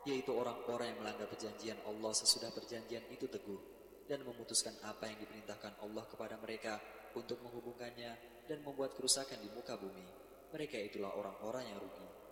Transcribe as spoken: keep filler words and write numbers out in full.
yaitu orang-orang yang melanggar perjanjian Allah sesudah perjanjian itu teguh dan memutuskan apa yang diperintahkan Allah kepada mereka untuk menghubungkannya dan membuat kerusakan di muka bumi. Mereka itulah orang-orang yang rugi.